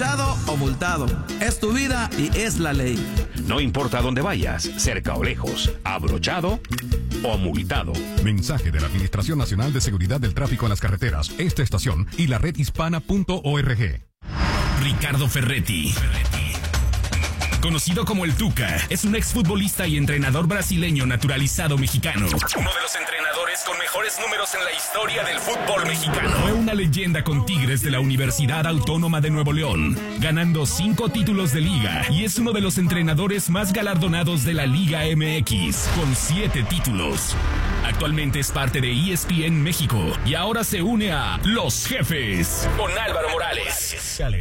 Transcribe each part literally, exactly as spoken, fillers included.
abrochado o multado. Es tu vida y es la ley. No importa dónde vayas, cerca o lejos, abrochado o multado. Mensaje de la Administración Nacional de Seguridad del Tráfico en las Carreteras, esta estación y la red hispana punto org. Ricardo Ferretti, conocido como el Tuca, es un exfutbolista y entrenador brasileño naturalizado mexicano. Uno de los entrenadores con mejores números en la historia del fútbol mexicano. Fue una leyenda con Tigres de la Universidad Autónoma de Nuevo León, ganando cinco títulos de liga, y es uno de los entrenadores más galardonados de la Liga M X, con siete títulos. Actualmente es parte de E S P N México y ahora se une a Los Jefes con Álvaro Morales.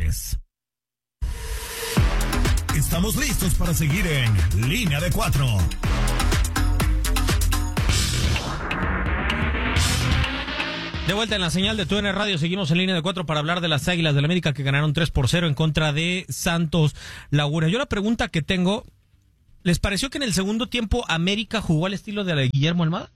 Estamos listos para seguir en Línea de Cuatro. De vuelta en la señal de T U N Radio, seguimos en Línea de Cuatro para hablar de las Águilas del América que ganaron tres por cero en contra de Santos Laguna. Yo la pregunta que tengo, ¿les pareció que en el segundo tiempo América jugó al estilo de Guillermo Almada?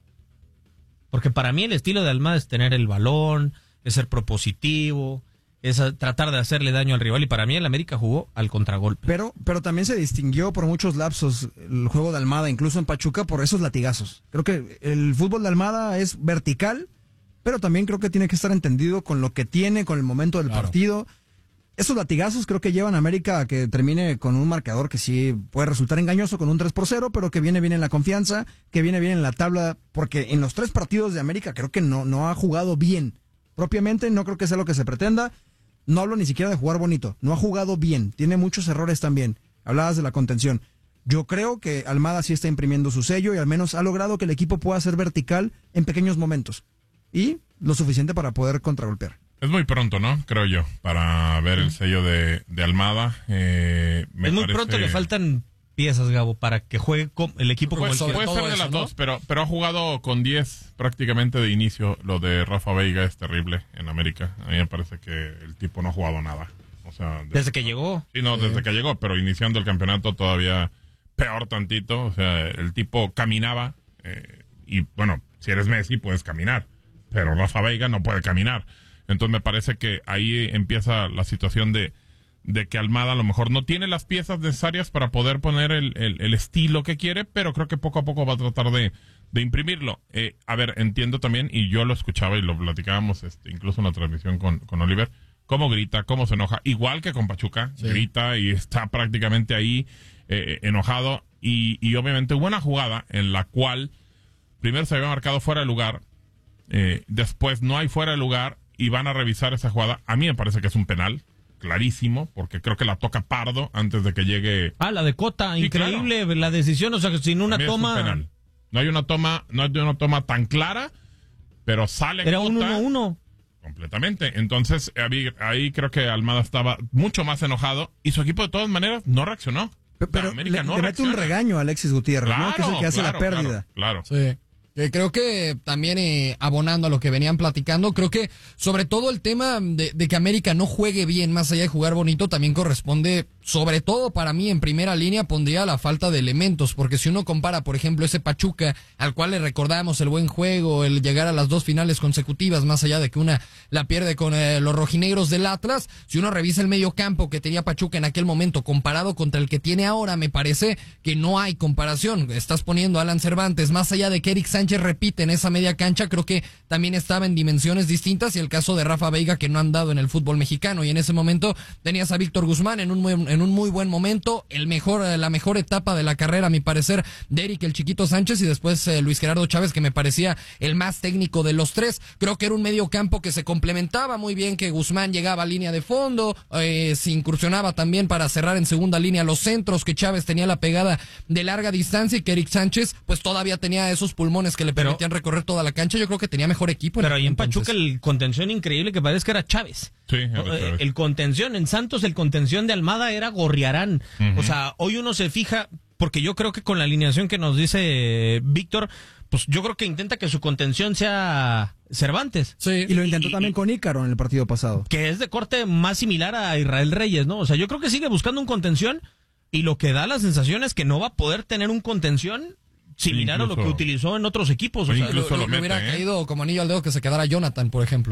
Porque para mí el estilo de Almada es tener el balón, es ser propositivo, es tratar de hacerle daño al rival, y para mí el América jugó al contragolpe. Pero, pero también se distinguió por muchos lapsos el juego de Almada, incluso en Pachuca, por esos latigazos. Creo que el fútbol de Almada es vertical, pero también creo que tiene que estar entendido con lo que tiene, con el momento del claro. partido. Esos latigazos creo que llevan a América a que termine con un marcador que sí puede resultar engañoso, con un tres por cero, pero que viene bien en la confianza, que viene bien en la tabla, porque en los tres partidos de América creo que no, no ha jugado bien. Propiamente no creo que sea lo que se pretenda. No hablo ni siquiera de jugar bonito. No ha jugado bien. Tiene muchos errores también. Hablabas de la contención. Yo creo que Almada sí está imprimiendo su sello y al menos ha logrado que el equipo pueda ser vertical en pequeños momentos. Y lo suficiente para poder contragolpear. Es muy pronto, ¿no? Creo yo, para ver el sello de, de Almada. Eh, me es muy parece... pronto, le faltan piezas, Gabo, para que juegue con el equipo pues como el que... Puede ser de las ¿no? dos, pero, pero ha jugado con diez prácticamente de inicio. Lo de Rafa Veiga es terrible en América. A mí me parece que el tipo no ha jugado nada. O sea, desde, desde que llegó. Sí, no, desde sí. que llegó, pero iniciando el campeonato todavía peor tantito. O sea, el tipo caminaba eh, y bueno, si eres Messi puedes caminar, pero Rafa Veiga no puede caminar. Entonces me parece que ahí empieza la situación de, de que Almada a lo mejor no tiene las piezas necesarias para poder poner el, el, el estilo que quiere, pero creo que poco a poco va a tratar de, de imprimirlo. Eh, a ver, entiendo también, y yo lo escuchaba y lo platicábamos este, incluso en la transmisión con, con Oliver, cómo grita, cómo se enoja, igual que con Pachuca, sí. grita y está prácticamente ahí eh, enojado, y, y obviamente hubo una jugada en la cual primero se había marcado fuera de lugar, eh, después no hay fuera de lugar, y van a revisar esa jugada. A mí me parece que es un penal, clarísimo, porque creo que la toca Pardo antes de que llegue... Ah, la de Cota, sí, increíble claro. la decisión, o sea, que sin una toma... Es un penal. No hay una toma, no hay una toma tan clara, pero sale Era Cota... un uno uno. Completamente. Entonces, ahí, ahí creo que Almada estaba mucho más enojado, y su equipo de todas maneras no reaccionó. Pero, pero América le, no le mete un regaño a Alexis Gutiérrez, claro, ¿no? Que es el que hace claro, la pérdida. Claro, claro. Sí. Eh, creo que también eh, abonando a lo que venían platicando, creo que sobre todo el tema de, de que América no juegue bien más allá de jugar bonito también corresponde, sobre todo para mí en primera línea pondría la falta de elementos, porque si uno compara por ejemplo ese Pachuca al cual le recordamos el buen juego, el llegar a las dos finales consecutivas más allá de que una la pierde con eh, los rojinegros del Atlas, si uno revisa el medio campo que tenía Pachuca en aquel momento comparado contra el que tiene ahora, me parece que no hay comparación. Estás poniendo a Alan Cervantes, más allá de que Eric Sánchez repite en esa media cancha, creo que también estaba en dimensiones distintas, y el caso de Rafa Veiga que no han dado en el fútbol mexicano, y en ese momento tenías a Víctor Guzmán en un muy, en un muy buen momento, el mejor la mejor etapa de la carrera a mi parecer de Eric el Chiquito Sánchez, y después eh, Luis Gerardo Chávez, que me parecía el más técnico de los tres. Creo que era un medio campo que se complementaba muy bien, que Guzmán llegaba a línea de fondo, eh, se incursionaba también para cerrar en segunda línea los centros, que Chávez tenía la pegada de larga distancia, y que Eric Sánchez pues todavía tenía esos pulmones que le permitían pero, recorrer toda la cancha. Yo creo que tenía mejor equipo. Pero ahí en Pachuca el contención increíble que parece que era Chávez. Sí, era Chávez. El contención en Santos, el contención de Almada era Gorriarán. Uh-huh. O sea, hoy uno se fija, porque yo creo que con la alineación que nos dice Víctor, pues yo creo que intenta que su contención sea Cervantes. Sí. Y lo intentó y, también y, con Ícaro en el partido pasado. Que es de corte más similar a Israel Reyes, ¿no? O sea, yo creo que sigue buscando un contención, y lo que da la sensación es que no va a poder tener un contención similar incluso, a lo que utilizó en otros equipos. O sea, incluso lo, lo, lo mete, hubiera ¿eh? caído como anillo al dedo que se quedara Jonathan, por ejemplo.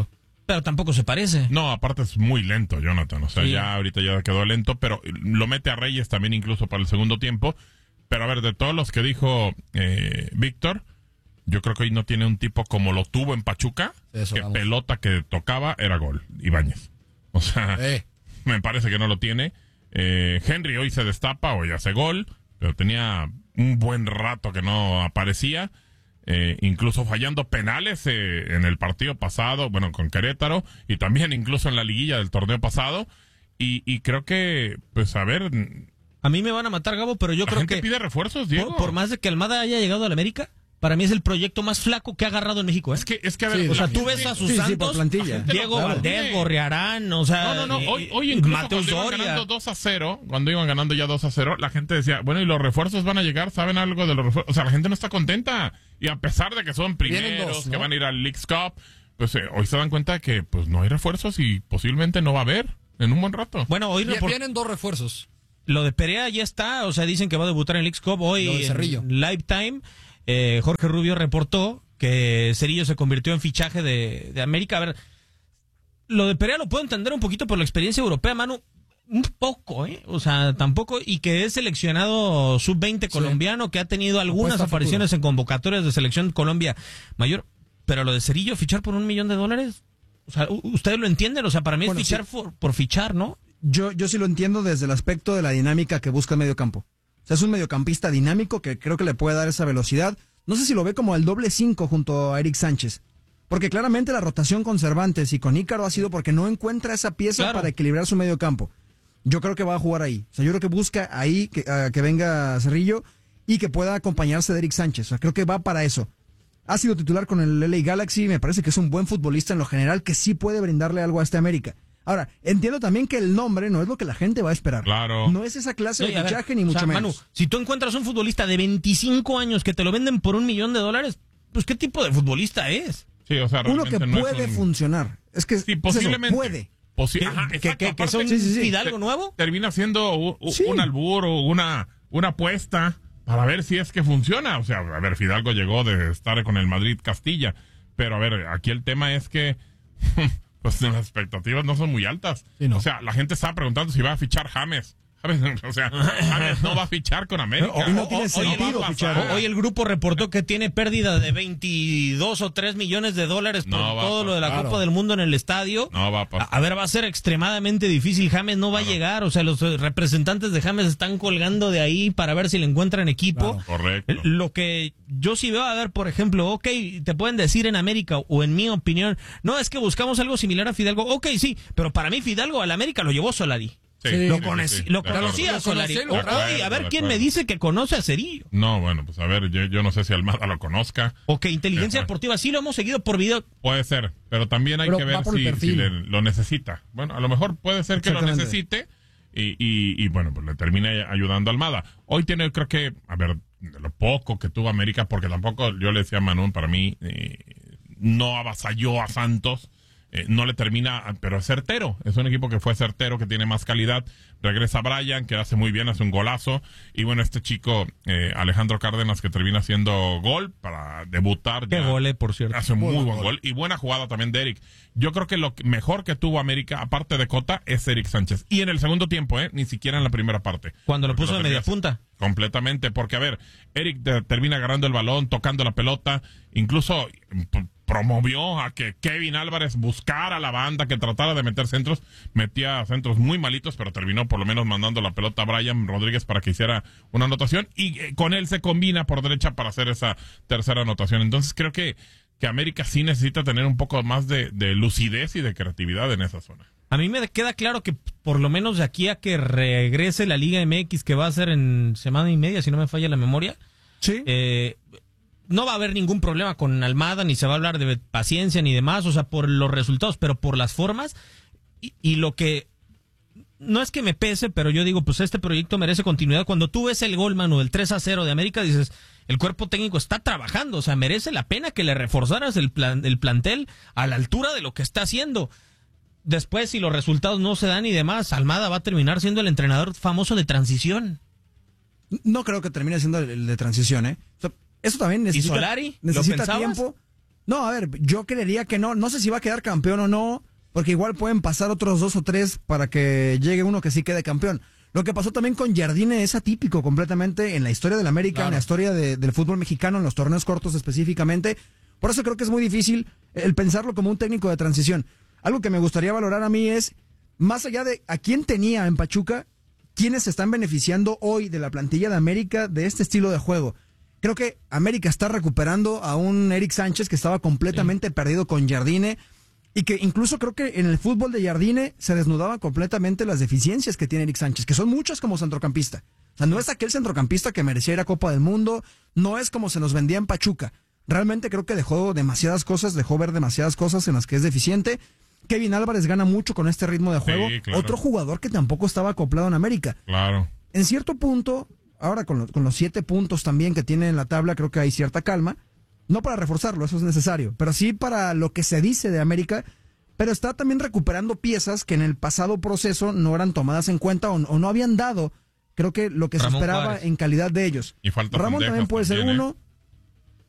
Pero tampoco se parece. No, aparte es muy lento, Jonathan. O sea, Sí. ya ahorita ya quedó lento, pero lo mete a Reyes también incluso para el segundo tiempo. Pero a ver, de todos los que dijo eh, Víctor, yo creo que hoy no tiene un tipo como lo tuvo en Pachuca, Eso, que vamos. pelota que tocaba era gol, Ibáñez. O sea, Eh. me parece que no lo tiene. Eh, Henry hoy se destapa, hoy hace gol, pero tenía un buen rato que no aparecía. Eh, incluso fallando penales eh, en el partido pasado, bueno, con Querétaro, y también incluso en la liguilla del torneo pasado. Y, y creo que, pues a ver, A mí me van a matar, Gabo, pero yo la creo gente que pide refuerzos, Diego. por, por más de que Almada haya llegado a la América, para mí es el proyecto más flaco que ha agarrado en México. ¿eh? Es que, es que a ver, Sí, la O sea, tú gente- ves a sus Sí, sí, por Santos, plantilla. Diego Claro. Valdés, Gorriarán, o sea, No, no, no. eh, Hoy, hoy incluso Mateus cuando iban Doria. ganando dos a cero, cuando iban ganando ya dos a cero, la gente decía, bueno, ¿y los refuerzos van a llegar? ¿Saben algo de los refuerzos? O sea, la gente no está contenta. Y a pesar de que son Vienen primeros, dos, ¿no? que van a ir al Leagues Cup, pues eh, hoy se dan cuenta de que pues no hay refuerzos y posiblemente no va a haber en un buen rato. Bueno, hoy Vie- report- Vienen dos refuerzos. lo de Perea ya está, o sea, dicen que va a debutar en Leagues Cup hoy Lo de Cerrillo. en Lifetime. Eh, Jorge Rubio reportó que Cerillo se convirtió en fichaje de, de América. A ver, lo de Perea lo puedo entender un poquito por la experiencia europea, Manu. Un poco, ¿eh? O sea, tampoco. Y que es seleccionado sub veinte colombiano, que ha tenido algunas Apuesta a apariciones en convocatorias de selección Colombia mayor. Pero lo de Cerillo, fichar por un millón de dólares. O sea, u- ¿ustedes lo entienden? O sea, para mí Bueno, es fichar sí. por, por fichar, ¿no? Yo, yo sí lo entiendo desde el aspecto de la dinámica que busca el mediocampo. O sea, es un mediocampista dinámico que creo que le puede dar esa velocidad. No sé si lo ve como el doble cinco junto a Eric Sánchez. Porque claramente la rotación con Cervantes y con Ícaro ha sido porque no encuentra esa pieza Claro. para equilibrar su mediocampo. Yo creo que va a jugar ahí. O sea, yo creo que busca ahí que, ah, que venga Cerrillo y que pueda acompañarse de Eric Sánchez. O sea, creo que va para eso. Ha sido titular con el L A Galaxy, me parece que es un buen futbolista en lo general que sí puede brindarle algo a este América. Ahora, entiendo también que el nombre no es lo que la gente va a esperar. Claro. No es esa clase Oye, de a ver, fichaje ni o mucho sea, menos. Manu, si tú encuentras un futbolista de veinticinco años que te lo venden por un millón de dólares, pues ¿qué tipo de futbolista es? Sí, o sea, Uno que realmente no puede es un- funcionar. Es que Sí, es eso, posiblemente. puede. Posi- ¿Que, Ajá, que, exacto, que- que aparte- son Sí, sí, sí. Fidalgo nuevo? termina siendo u- u- Sí. un albur o una, una apuesta para ver si es que funciona. O sea, a ver, Fidalgo llegó de estar con el Madrid Castilla, pero a ver, aquí el tema es que pues las expectativas no son muy altas. Sí, no. O sea, la gente está preguntando si va a fichar James. James, o sea, James no va a fichar con América. Y no tiene o- sentido va a fichar. pasar. Hoy el grupo reportó que tiene pérdida de veintidós o tres millones de dólares por No va a todo lo de la pasar. Copa del Mundo en el estadio. No va a pasar. A, a ver, va a ser extremadamente difícil. James no va a llegar. O sea, los eh, representantes de James están colgando de ahí para ver si le encuentran equipo. Correcto. Lo que yo sí veo, a ver, por ejemplo, ok, te pueden decir en América o en mi opinión, no, es que buscamos algo similar a Fidalgo. Ok, sí, pero para mí Fidalgo al América lo llevó Solari. Sí, Lo, sí, conocí- sí, sí, lo de acuerdo. conocía Lo Solari. conocí, lo Hoy, acuerdo, a ver de quién me acuerdo. dice que conoce a Cerillo. No, bueno, pues a ver, yo, yo no sé si Almada lo conozca. O que inteligencia Ajá. deportiva sí lo hemos seguido por video. Puede ser, pero también hay Pero que va ver por el si, perfil. si le- lo necesita. Bueno, a lo mejor puede ser que lo Exactamente. necesite y, y, y, bueno, pues le termine ayudando a Almada. Hoy tiene, creo que, a ver, de lo poco que tuvo América, porque tampoco, yo le decía a Manu, para mí, eh, no avasalló a Santos. Eh, no le termina, pero es certero. Es un equipo que fue certero, que tiene más calidad. Regresa Brian, que hace muy bien, hace un golazo. Y bueno, este chico, eh, Alejandro Cárdenas, que termina haciendo gol para debutar. Qué ya. gole, por cierto. Hace un muy buen gol. Y buena jugada también de Eric. Yo creo que lo que- mejor que tuvo América, aparte de Cota, es Eric Sánchez. Y en el segundo tiempo, ¿eh? Ni siquiera en la primera parte. Cuando lo Porque puso de termina media punta. Completamente, porque a ver, Eric te- termina agarrando el balón, tocando la pelota, incluso p- promovió a que Kevin Álvarez buscara la banda, que tratara de meter centros, metía centros muy malitos, pero terminó por lo menos mandando la pelota a Brian Rodríguez para que hiciera una anotación, y eh, con él se combina por derecha para hacer esa tercera anotación. Entonces creo que, que América sí necesita tener un poco más de, de lucidez y de creatividad en esa zona. A mí me queda claro que por lo menos de aquí a que regrese la Liga M X, que va a ser en semana y media, si no me falla la memoria, Sí. eh, no va a haber ningún problema con Almada, ni se va a hablar de paciencia ni demás, o sea, por los resultados, pero por las formas y, y lo que no es que me pese, pero yo digo, pues este proyecto merece continuidad. Cuando tú ves el gol, Manu, del tres a cero de América, dices, el cuerpo técnico está trabajando, o sea, merece la pena que le reforzaras el, plan, el plantel a la altura de lo que está haciendo. Después, si los resultados no se dan y demás, Almada va a terminar siendo el entrenador famoso de transición. No creo que termine siendo el, el de transición, ¿eh? O sea, eso también necesita, Solari? ¿Lo necesita pensabas? tiempo. No, a ver, yo creería que no. No sé si va a quedar campeón o no, porque igual pueden pasar otros dos o tres para que llegue uno que sí quede campeón. Lo que pasó también con Jardine es atípico completamente en la historia del América, claro. en la historia de, del fútbol mexicano, en los torneos cortos específicamente. Por eso creo que es muy difícil el pensarlo como un técnico de transición. Algo que me gustaría valorar a mí es, más allá de a quién tenía en Pachuca, quiénes se están beneficiando hoy de la plantilla de América de este estilo de juego. Creo que América está recuperando a un Eric Sánchez que estaba completamente sí. perdido con Jardine. Y que incluso creo que en el fútbol de Jardine se desnudaban completamente las deficiencias que tiene Eric Sánchez, que son muchas como centrocampista. O sea, no es aquel centrocampista que merecía ir a Copa del Mundo, no es como se nos vendía en Pachuca. Realmente creo que dejó demasiadas cosas, dejó ver demasiadas cosas en las que es deficiente. Kevin Álvarez gana mucho con este ritmo de juego. Sí, claro. Otro jugador que tampoco estaba acoplado en América. Claro. En cierto punto, ahora con, lo, con los siete puntos también que tiene en la tabla, creo que hay cierta calma. No para reforzarlo, eso es necesario, pero sí para lo que se dice de América, pero está también recuperando piezas que en el pasado proceso no eran tomadas en cuenta o, o no habían dado, creo que lo que Ramón se esperaba Juárez. En calidad de ellos. Y falta Ramón también puede ser también, uno, ¿eh?